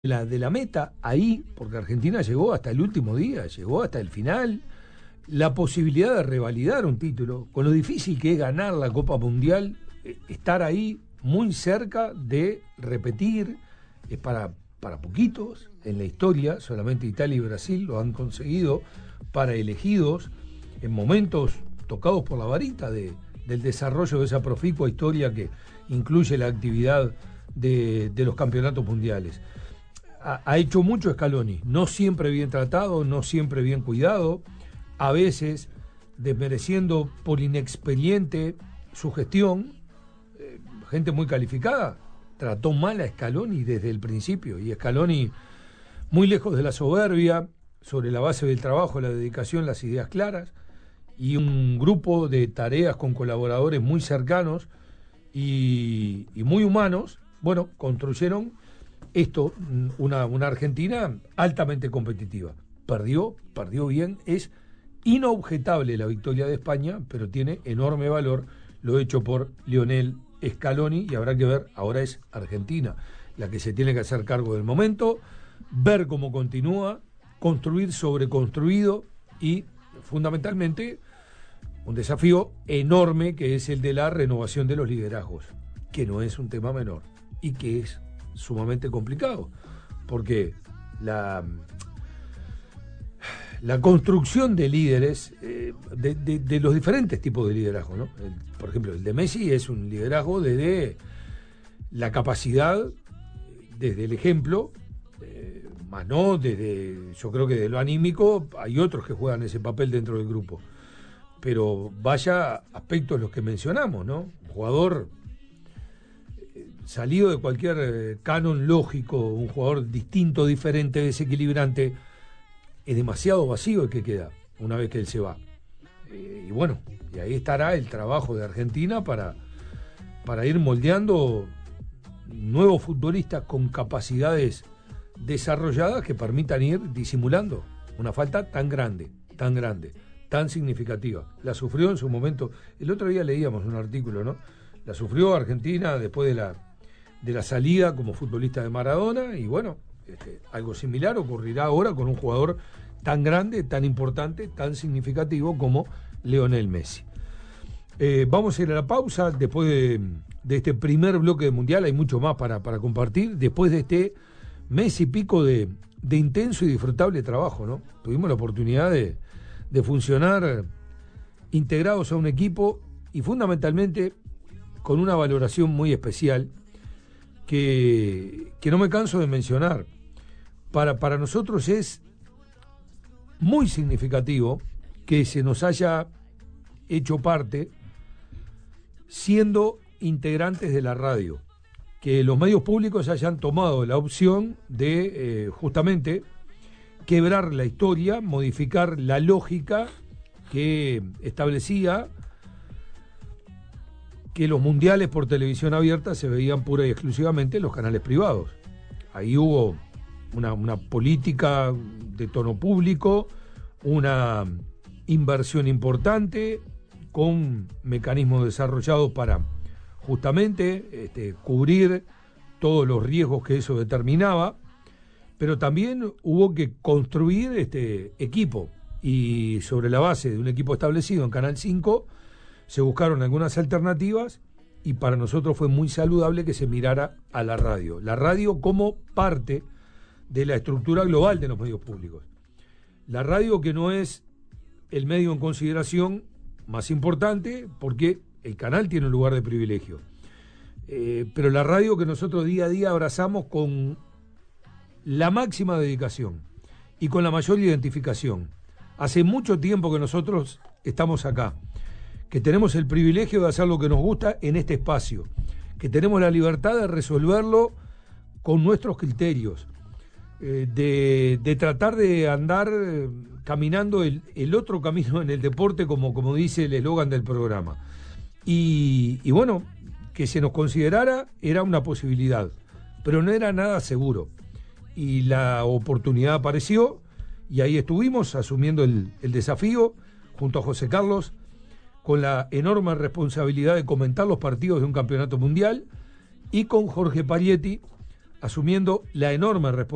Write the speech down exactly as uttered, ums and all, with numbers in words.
La, de la meta ahí, porque Argentina llegó hasta el último día, llegó hasta el final, la posibilidad de revalidar un título, con lo difícil que es ganar la Copa Mundial, eh, estar ahí muy cerca de repetir, es para, para poquitos en la historia, solamente Italia y Brasil lo han conseguido, para elegidos en momentos tocados por la varita de, del desarrollo de esa proficua historia que incluye la actividad de, de los campeonatos mundiales. Ha hecho mucho Scaloni, no siempre bien tratado, no siempre bien cuidado, a veces desmereciendo por inexperiente su gestión. Eh, gente muy calificada trató mal a Scaloni desde el principio, y Scaloni, muy lejos de la soberbia, sobre la base del trabajo, la dedicación, las ideas claras y un grupo de tareas con colaboradores muy cercanos y, y muy humanos, bueno, construyeron esto, una, una Argentina altamente competitiva. Perdió, perdió bien, es inobjetable la victoria de España, pero tiene enorme valor lo hecho por Lionel Scaloni, y habrá que ver, ahora es Argentina la que se tiene que hacer cargo del momento, ver cómo continúa, construir sobre construido y fundamentalmente un desafío enorme que es el de la renovación de los liderazgos, que no es un tema menor y que es sumamente complicado, porque la, la construcción de líderes, eh, de, de, de los diferentes tipos de liderazgo, ¿no? El, por ejemplo, el de Messi es un liderazgo desde la capacidad, desde el ejemplo, eh, más no desde, yo creo que de lo anímico, hay otros que juegan ese papel dentro del grupo, pero vaya aspectos los que mencionamos, ¿no? Un jugador salido de cualquier eh, canon lógico, un jugador distinto, diferente, desequilibrante, es demasiado vacío el que queda una vez que él se va. Eh, y bueno, y ahí estará el trabajo de Argentina para, para ir moldeando nuevos futbolistas con capacidades desarrolladas que permitan ir disimulando una falta tan grande, tan grande, tan significativa. La sufrió en su momento, el otro día leíamos un artículo, ¿no? La sufrió Argentina después de la de la salida como futbolista de Maradona, y bueno, este, algo similar ocurrirá ahora con un jugador tan grande, tan importante, tan significativo como Lionel Messi. Eh, vamos a ir a la pausa. Después de, de este primer bloque de Mundial hay mucho más para, para compartir, después de este mes y pico de, de intenso y disfrutable trabajo, ¿no? Tuvimos la oportunidad de, de funcionar integrados a un equipo y fundamentalmente con una valoración muy especial que, que no me canso de mencionar. Para, para nosotros es muy significativo que se nos haya hecho parte siendo integrantes de la radio, que los medios públicos hayan tomado la opción de eh, justamente quebrar la historia, modificar la lógica que establecía que los mundiales por televisión abierta se veían pura y exclusivamente en los canales privados. Ahí hubo una, una política de tono público, una inversión importante, con mecanismos desarrollados para justamente este, cubrir todos los riesgos que eso determinaba, pero también hubo que construir este equipo, y sobre la base de un equipo establecido en Canal cinco se buscaron algunas alternativas, y para nosotros fue muy saludable que se mirara a la radio. La radio como parte de la estructura global de los medios públicos. La radio que no es el medio en consideración más importante, porque el canal tiene un lugar de privilegio. Eh, pero la radio que nosotros día a día abrazamos con la máxima dedicación y con la mayor identificación. Hace mucho tiempo que nosotros estamos acá, que tenemos el privilegio de hacer lo que nos gusta en este espacio, que tenemos la libertad de resolverlo con nuestros criterios, eh, de, de tratar de andar eh, caminando el, el otro camino en el deporte, como, como dice el eslogan del programa. Y, y bueno, que se nos considerara era una posibilidad, pero no era nada seguro. Y la oportunidad apareció, y ahí estuvimos asumiendo el, el desafío junto a José Carlos, con la enorme responsabilidad de comentar los partidos de un campeonato mundial, y con Jorge Parietti asumiendo la enorme responsabilidad